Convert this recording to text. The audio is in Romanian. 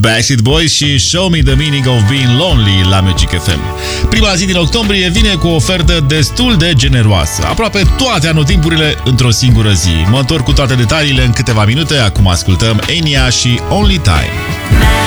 Backstreet Boys și Show Me the Meaning of Being Lonely la Magic FM. Prima zi din octombrie vine cu o ofertă destul de generoasă. Aproape toate anotimpurile într-o singură zi. Mă întorc cu toate detaliile în câteva minute. Acum ascultăm Enya și Only Time.